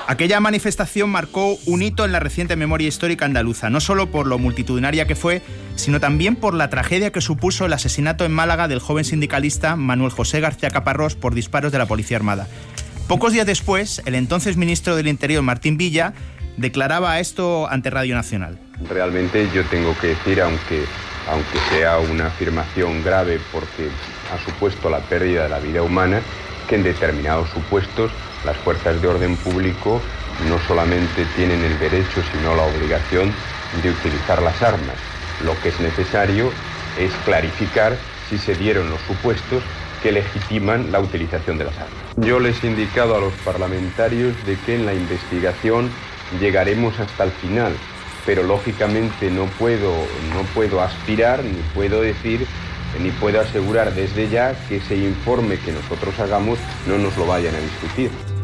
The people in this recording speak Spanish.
Aquella manifestación marcó un hito en la reciente memoria histórica andaluza, no solo por lo multitudinaria que fue, sino también por la tragedia que supuso el asesinato en Málaga del joven sindicalista Manuel José García Caparrós por disparos de la Policía Armada. Pocos días después, el entonces ministro del Interior, Martín Villa, declaraba esto ante Radio Nacional. Realmente yo tengo que decir, aunque sea una afirmación grave porque ha supuesto la pérdida de la vida humana, que en determinados supuestos las fuerzas de orden público no solamente tienen el derecho, sino la obligación de utilizar las armas. Lo que es necesario es clarificar si se dieron los supuestos que legitiman la utilización de las armas. Yo les he indicado a los parlamentarios de que en la investigación llegaremos hasta el final, pero lógicamente no puedo aspirar, ni puedo decir, ni puedo asegurar desde ya que ese informe que nosotros hagamos no nos lo vayan a discutir.